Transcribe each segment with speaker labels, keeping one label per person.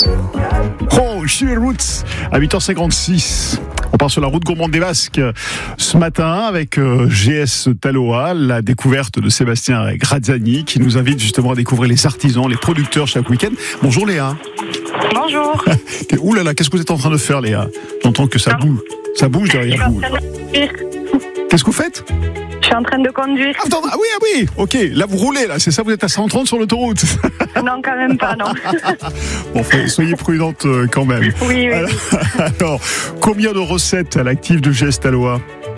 Speaker 1: Oh, Chill Roots à 8h56. On part sur la route gourmande des Basques ce matin avec GS Taloa, la découverte de Sébastien Grazzani qui nous invite justement à découvrir les artisans, les producteurs chaque week-end. Bonjour Léa.
Speaker 2: Bonjour.
Speaker 1: Ouh là là, qu'est-ce que vous êtes en train de faire Léa? J'entends que ça bouge. Ça bouge derrière vous. Qu'est-ce que vous faites?
Speaker 2: Je suis en train de conduire.
Speaker 1: Ah oui, ok. Là, vous roulez, là, c'est ça, vous êtes à 130 sur l'autoroute.
Speaker 2: Non, quand même pas, non.
Speaker 1: Bon, soyez prudente quand même.
Speaker 2: Oui.
Speaker 1: Alors, combien de recettes à l'actif de GS Taloa?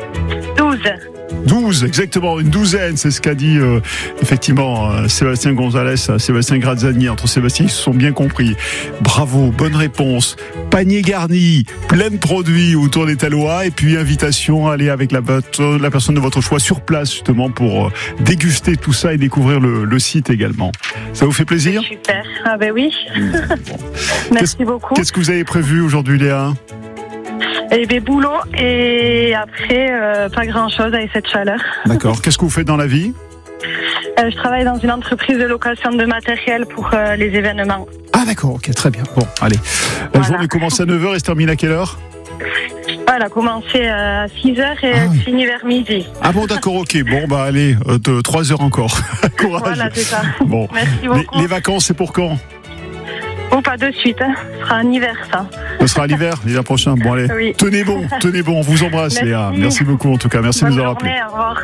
Speaker 1: 12, exactement, une douzaine, c'est ce qu'a dit effectivement Sébastien Gonzalez, Sébastien Grazzani. Entre Sébastien, ils se sont bien compris. Bravo, bonne réponse. Panier garni, plein de produits autour des Taloa, et puis invitation à aller avec la personne de votre choix sur place justement pour déguster tout ça et découvrir le site également. Ça vous fait plaisir?
Speaker 2: Super, ah ben oui. Bon. Merci beaucoup.
Speaker 1: Qu'est-ce que vous avez prévu aujourd'hui Léa?
Speaker 2: Eh bien, boulot et après, pas grand-chose avec cette chaleur.
Speaker 1: D'accord. Qu'est-ce que vous faites dans la vie?
Speaker 2: Je travaille dans une entreprise de location de matériel pour les événements.
Speaker 1: Ah d'accord, ok, très bien. Bon, allez. La journée commence à 9h et se termine à quelle heure?
Speaker 2: Elle a commencé à 6h et finit vers midi. Ah
Speaker 1: bon, d'accord, ok. Bon, bah allez, 3 heures encore. Courage.
Speaker 2: Voilà, c'est ça.
Speaker 1: Bon.
Speaker 2: Merci beaucoup.
Speaker 1: Les vacances, c'est pour quand?
Speaker 2: Bon, pas de suite. Ce sera en hiver, ça.
Speaker 1: Ce sera l'hiver, l'hiver prochain. Bon, allez. Oui. Tenez bon. On vous embrasse,
Speaker 2: merci.
Speaker 1: Léa. Merci beaucoup, en tout cas. Merci de nous avoir appelés.
Speaker 2: Au revoir.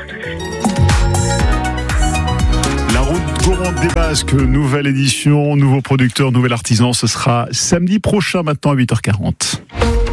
Speaker 1: La route gourmande des Basques, nouvelle édition, nouveau producteur, nouvel artisan. Ce sera samedi prochain, maintenant à 8h40.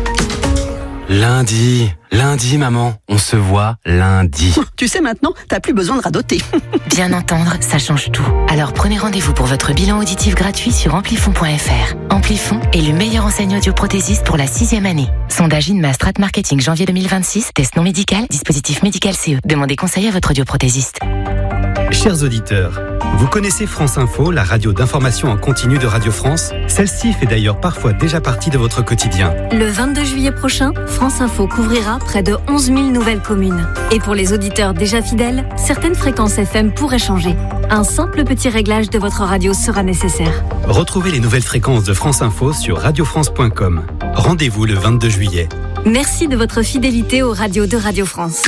Speaker 3: Lundi, maman, on se voit lundi.
Speaker 4: Tu sais maintenant, t'as plus besoin de radoter.
Speaker 5: Bien entendre, ça change tout. Alors prenez rendez-vous pour votre bilan auditif gratuit sur amplifon.fr. Amplifon est le meilleur enseigne audioprothésiste pour la 6e année. Sondage INMA Strat Marketing janvier 2026, test non médical, dispositif médical CE. Demandez conseil à votre audioprothésiste.
Speaker 6: Chers auditeurs, vous connaissez France Info, la radio d'information en continu de Radio France? Celle-ci fait d'ailleurs parfois déjà partie de votre quotidien.
Speaker 7: Le 22 juillet prochain, France Info couvrira près de 11 000 nouvelles communes. Et pour les auditeurs déjà fidèles, certaines fréquences FM pourraient changer. Un simple petit réglage de votre radio sera nécessaire.
Speaker 6: Retrouvez les nouvelles fréquences de France Info sur radiofrance.com. Rendez-vous le 22 juillet.
Speaker 7: Merci de votre fidélité aux radios de Radio France.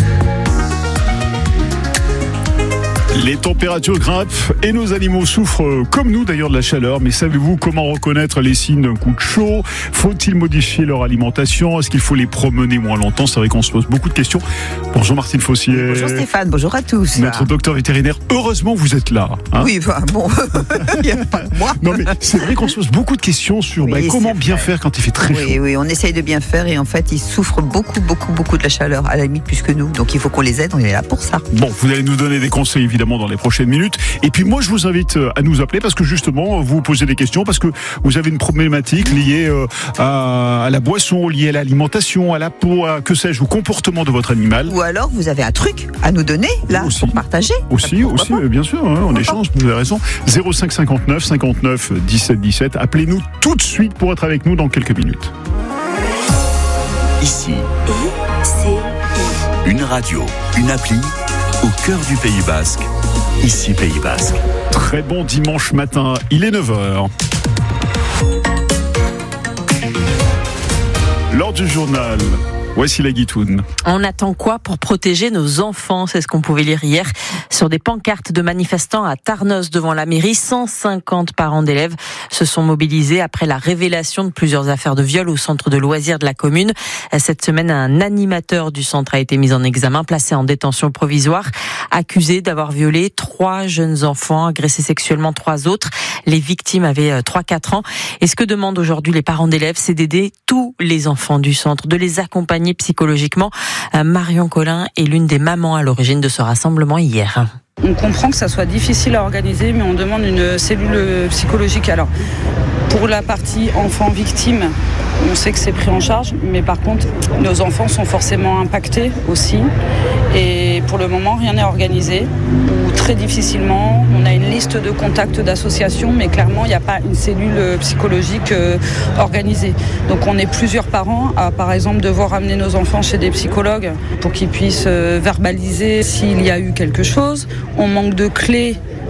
Speaker 1: Les températures grimpent et nos animaux souffrent comme nous d'ailleurs de la chaleur. Mais savez-vous comment reconnaître les signes d'un coup de chaud? Faut-il modifier leur alimentation? Est-ce qu'il faut les promener moins longtemps? C'est vrai qu'on se pose beaucoup de questions. Bonjour Martine Fossier.
Speaker 8: Bonjour Stéphane, bonjour à tous.
Speaker 1: Notre docteur vétérinaire, heureusement vous êtes là. Hein,
Speaker 8: oui, bon, il n'y a pas que moi.
Speaker 1: Non mais c'est vrai qu'on se pose beaucoup de questions sur comment bien faire quand il fait très chaud.
Speaker 8: Oui, on essaye de bien faire et en fait ils souffrent beaucoup de la chaleur, à la limite plus que nous. Donc il faut qu'on les aide, on est là pour ça.
Speaker 1: Bon, vous allez nous donner des conseils évidemment dans les prochaines minutes. Et puis moi je vous invite à nous appeler parce que justement vous posez des questions, parce que vous avez une problématique liée à la boisson, liée à l'alimentation, à la peau, à que sais-je, au comportement de votre animal.
Speaker 8: Ou alors vous avez un truc à nous donner là aussi, pour partager.
Speaker 1: Aussi, bien sûr, on échange, vous avez raison. 05 59 59 17 17. Appelez-nous tout de suite pour être avec nous dans quelques minutes.
Speaker 9: Ici, une radio, une appli au cœur du Pays Basque. Ici Pays Basque.
Speaker 1: Très bon dimanche matin, il est 9h. Lors du journal, voici la Guitoune.
Speaker 10: On attend quoi pour protéger nos enfants? C'est ce qu'on pouvait lire hier sur des pancartes de manifestants à Tarnos devant la mairie. 150 parents d'élèves se sont mobilisés après la révélation de plusieurs affaires de viol au centre de loisirs de la commune. Cette semaine, un animateur du centre a été mis en examen, placé en détention provisoire, accusé d'avoir violé 3 jeunes enfants, agressé sexuellement 3 autres. Les victimes avaient 3-4 ans. Et ce que demandent aujourd'hui les parents d'élèves, c'est d'aider tous les enfants du centre, de les accompagner psychologiquement. Marion Collin est l'une des mamans à l'origine de ce rassemblement hier.
Speaker 11: On comprend que ça soit difficile à organiser, mais on demande une cellule psychologique. Alors, pour la partie enfants victimes, on sait que c'est pris en charge, mais par contre, nos enfants sont forcément impactés aussi. Et pour le moment, rien n'est organisé, ou très difficilement. On a une liste de contacts d'associations, mais clairement, il n'y a pas une cellule psychologique organisée. Donc on est plusieurs parents à, par exemple, devoir amener nos enfants chez des psychologues pour qu'ils puissent verbaliser s'il y a eu quelque chose. On manque de clés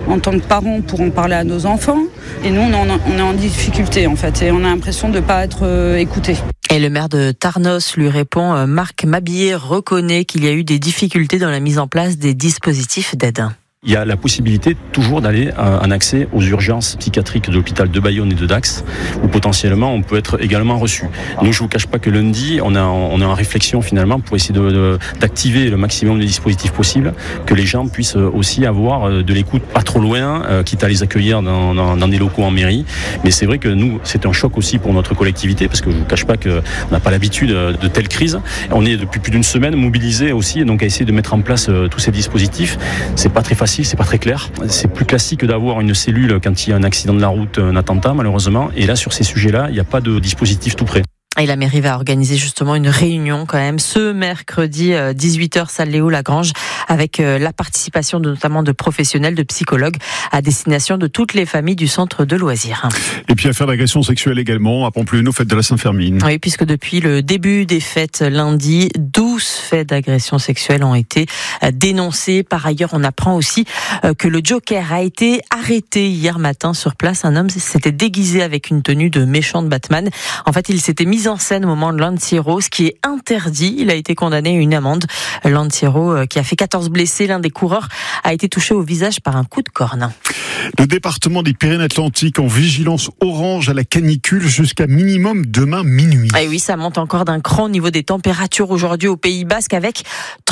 Speaker 11: en tant que parents pour en parler à nos enfants. Et nous, on est en difficulté en fait, et on a l'impression de ne pas être écoutés.
Speaker 10: Et le maire de Tarnos lui répond, Marc Mabillet reconnaît qu'il y a eu des difficultés dans la mise en place des dispositifs d'aide.
Speaker 12: Il y a la possibilité toujours d'aller en accès aux urgences psychiatriques de l'hôpital de Bayonne et de Dax, où potentiellement on peut être également reçu. Nous, je vous cache pas que lundi, on est en réflexion finalement pour essayer d'activer le maximum de dispositifs possibles, que les gens puissent aussi avoir de l'écoute pas trop loin, quitte à les accueillir dans des locaux en mairie. Mais c'est vrai que nous, c'est un choc aussi pour notre collectivité, parce que je vous cache pas qu'on n'a pas l'habitude de telles crises. On est depuis plus d'une semaine mobilisés aussi, donc à essayer de mettre en place tous ces dispositifs. C'est pas très facile. C'est pas très clair. C'est plus classique d'avoir une cellule quand il y a un accident de la route, un attentat malheureusement. Et là, sur ces sujets-là, il n'y a pas de dispositif tout prêt.
Speaker 10: Et la mairie va organiser justement une réunion quand même ce mercredi 18h salle Léo Lagrange avec la participation notamment de professionnels, de psychologues à destination de toutes les familles du centre de loisirs.
Speaker 1: Et puis affaire d'agression sexuelle également à Pampelune, aux fêtes de la Saint-Fermine.
Speaker 10: Oui, puisque depuis le début des fêtes lundi, 12 faits d'agression sexuelle ont été dénoncés. Par ailleurs, on apprend aussi que le Joker a été arrêté hier matin sur place. Un homme s'était déguisé avec une tenue de méchant de Batman. En fait, il s'était mis en scène au moment de Lanciero, ce qui est interdit. Il a été condamné à une amende. Lanciero, qui a fait 14 blessés, l'un des coureurs a été touché au visage par un coup de corne.
Speaker 1: Le département des Pyrénées-Atlantiques en vigilance orange à la canicule jusqu'à minimum demain minuit.
Speaker 10: Et oui, ça monte encore d'un cran au niveau des températures aujourd'hui au Pays Basque avec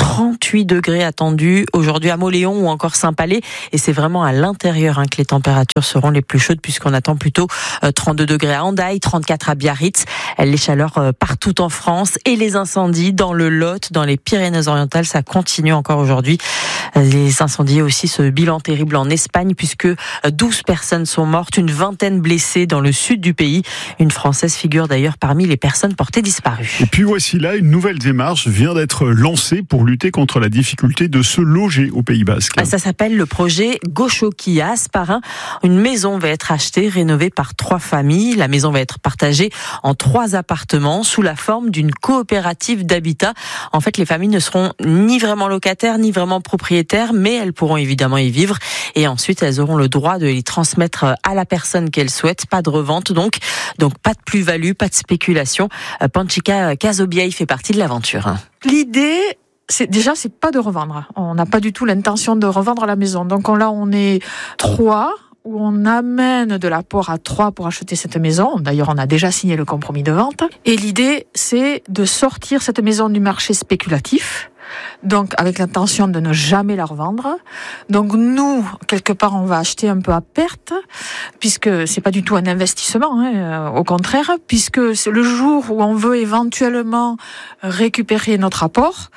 Speaker 10: 38 degrés attendus aujourd'hui à Mauléon ou encore Saint-Palais. Et c'est vraiment à l'intérieur que les températures seront les plus chaudes puisqu'on attend plutôt 32 degrés à Hendaye, 34 à Biarritz. Les chaleurs partout en France et les incendies dans le Lot, dans les Pyrénées-Orientales, ça continue encore aujourd'hui. Les incendies aussi, ce bilan terrible en Espagne puisque 12 personnes sont mortes, une vingtaine blessées dans le sud du pays. Une Française figure d'ailleurs parmi les personnes portées disparues.
Speaker 1: Et puis voici là, une nouvelle démarche vient d'être lancée pour lutter contre la difficulté de se loger au Pays Basque.
Speaker 10: Ça s'appelle le projet Gochokias. Une maison va être achetée, rénovée par 3 familles. La maison va être partagée en 3 appartements sous la forme d'une coopérative d'habitat. En fait, les familles ne seront ni vraiment locataires, ni vraiment propriétaires, mais elles pourront évidemment y vivre. Et ensuite, elles auront le droit de les transmettre à la personne qu'elles souhaitent. Pas de revente, donc pas de plus-value, pas de spéculation. Panchika Casobiaï fait partie de l'aventure.
Speaker 13: L'idée, c'est pas de revendre. On n'a pas du tout l'intention de revendre la maison. Donc là, on est 3. Où on amène de l'apport à 3 pour acheter cette maison. D'ailleurs, on a déjà signé le compromis de vente. Et l'idée, c'est de sortir cette maison du marché spéculatif, donc avec l'intention de ne jamais la revendre. Donc nous, quelque part, on va acheter un peu à perte, puisque c'est pas du tout un investissement, au contraire, puisque c'est le jour où on veut éventuellement récupérer notre apport,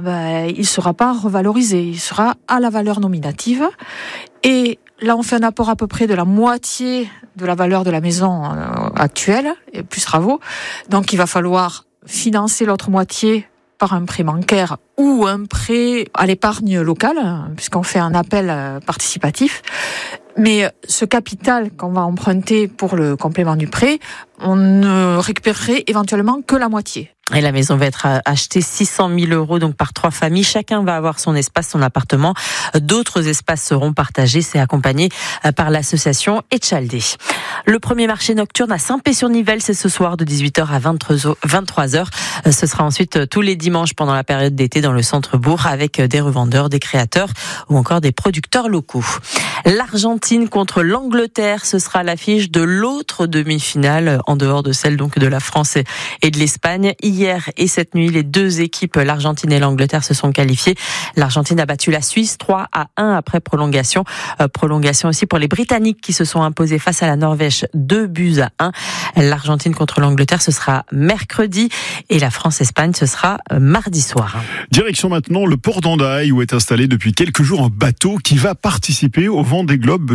Speaker 13: il sera pas revalorisé, il sera à la valeur nominative. Et là, on fait un apport à peu près de la moitié de la valeur de la maison actuelle, et plus travaux. Donc, il va falloir financer l'autre moitié par un prêt bancaire ou un prêt à l'épargne locale, puisqu'on fait un appel participatif. Mais ce capital qu'on va emprunter pour le complément du prêt, on ne récupérerait éventuellement que la moitié.
Speaker 10: Et la maison va être achetée 600 000 euros donc par 3 familles. Chacun va avoir son espace, son appartement. D'autres espaces seront partagés. C'est accompagné par l'association Etchaldé. Le premier marché nocturne à Saint-Pé-sur-Nivelle, c'est ce soir de 18h à 23h. Ce sera ensuite tous les dimanches pendant la période d'été dans le centre-bourg avec des revendeurs, des créateurs ou encore des producteurs locaux. L'Argentine contre l'Angleterre, ce sera l'affiche de l'autre demi-finale en dehors de celle donc de la France et de l'Espagne. Hier et cette nuit, les 2 équipes, l'Argentine et l'Angleterre, se sont qualifiées. L'Argentine a battu la Suisse 3-1 après prolongation. Prolongation aussi pour les Britanniques qui se sont imposés face à la Norvège 2-1. L'Argentine contre l'Angleterre, ce sera mercredi et la France-Espagne, ce sera mardi soir.
Speaker 1: Direction maintenant le port d'Hendaye où est installé depuis quelques jours un bateau qui va participer au Vendée Globe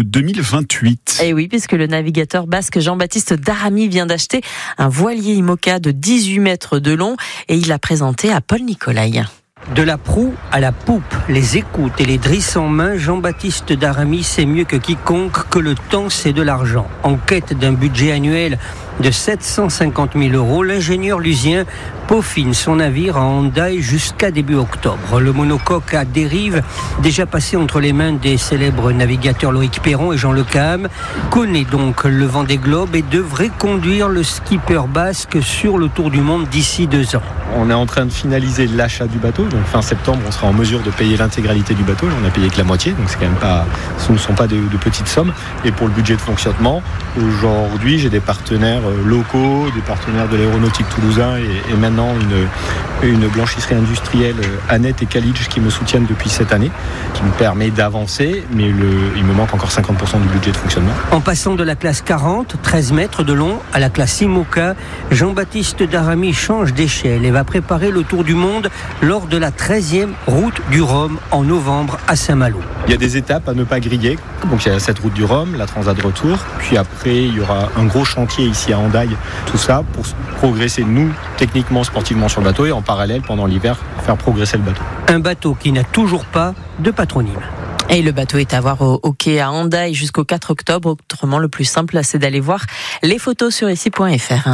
Speaker 1: 2028.
Speaker 10: Et oui, puisque le navigateur basque Jean-Baptiste Daramy vient d'acheter un voilier IMOCA de 18 mètres de long et il l'a présenté à Paul Nicolai.
Speaker 14: De la proue à la poupe, les écoutes et les drisses en main, Jean-Baptiste Daramy sait mieux que quiconque que le temps c'est de l'argent. En quête d'un budget annuel de 750 000 €. L'ingénieur lusien peaufine son navire à Hendaye jusqu'à début octobre. Le monocoque à dérive, déjà passé entre les mains des célèbres navigateurs Loïc Perron et Jean Le Caham, connaît donc le Vendée Globe et devrait conduire le skipper basque sur le tour du monde d'ici 2 ans.
Speaker 15: On est en train de finaliser l'achat du bateau, donc fin septembre on sera en mesure de payer l'intégralité du bateau. On a payé que la moitié, donc c'est quand même pas, ce ne sont pas de petites sommes. Et pour le budget de fonctionnement, aujourd'hui j'ai des partenaires locaux, des partenaires de l'aéronautique toulousain et maintenant une blanchisserie industrielle, Annette et Calidge, qui me soutiennent depuis cette année, qui me permet d'avancer, mais il me manque encore 50% du budget de fonctionnement.
Speaker 14: En passant de la classe 40, 13 mètres de long, à la classe IMOCA, Jean-Baptiste Daramy change d'échelle et va préparer le tour du monde lors de la 13e route du Rhum en novembre à Saint-Malo.
Speaker 15: Il y a des étapes à ne pas griller. Donc il y a cette route du Rhum, la Transat retour. Puis après, il y aura un gros chantier ici à Hendaye. Tout ça pour progresser, nous, techniquement, sportivement sur le bateau et en parallèle, pendant l'hiver, faire progresser le bateau.
Speaker 14: Un bateau qui n'a toujours pas de patronyme.
Speaker 10: Et le bateau est à voir au quai à Hendaye jusqu'au 4 octobre. Autrement, le plus simple, c'est d'aller voir les photos sur ici.fr.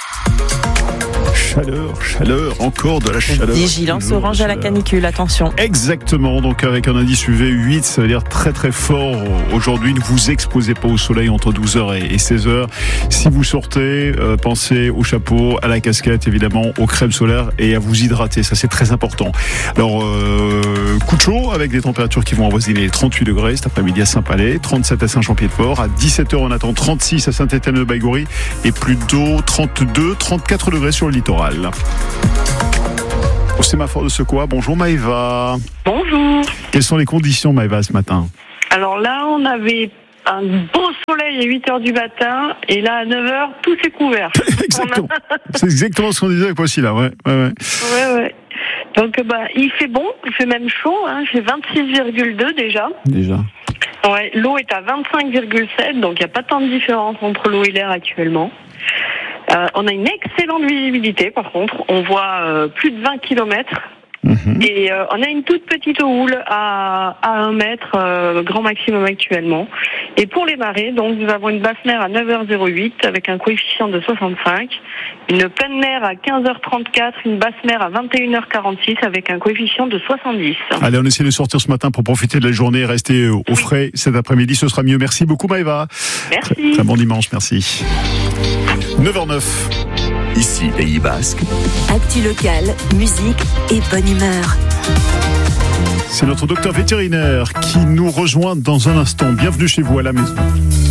Speaker 1: Chaleur, encore de la chaleur.
Speaker 10: Vigilance orange à la canicule, attention.
Speaker 1: Exactement, donc avec un indice UV 8, ça veut dire très très fort. Aujourd'hui, ne vous exposez pas au soleil entre 12h et 16h. Si vous sortez, pensez au chapeau, à la casquette, évidemment, aux crèmes solaires et à vous hydrater, ça c'est très important. Alors, coup de chaud avec des températures qui vont avoisiner les 38 degrés cet après-midi à Saint-Palais, 37 à Saint-Jean-Pied-de-Port, à 17h on attend 36 à Saint-Étienne-de-Baïgorry et plus d'eau 32, 34 degrés sur le littoral. Au sémaphore de Sequoia, bonjour Maëva.
Speaker 2: Bonjour.
Speaker 1: Quelles sont les conditions Maëva ce matin ?
Speaker 2: Alors là, on avait un beau soleil à 8h du matin et là à 9h, tout s'est couvert.
Speaker 1: Exactement. C'est exactement ce qu'on disait avec Poissy là, ouais.
Speaker 2: Ouais. Donc il fait bon, il fait même chaud, il fait 26,2 déjà. Ouais, l'eau est à 25,7, donc il n'y a pas tant de différence entre l'eau et l'air actuellement. On a une excellente visibilité, par contre. On voit plus de 20 km. Et on a une toute petite houle à 1 mètre, grand maximum actuellement. Et pour les marées, donc nous avons une basse mer à 9h08 avec un coefficient de 65, une pleine mer à 15h34, une basse mer à 21h46 avec un coefficient de 70.
Speaker 1: Allez, on essaie de sortir ce matin pour profiter de la journée et rester au frais cet après-midi, ce sera mieux. Merci beaucoup Maëva.
Speaker 2: Merci.
Speaker 1: Très bon dimanche, merci. 9h09.
Speaker 9: Ici, Pays Basque.
Speaker 4: Actu local, musique et bonne humeur.
Speaker 1: C'est notre docteur vétérinaire qui nous rejoint dans un instant. Bienvenue chez vous à la maison.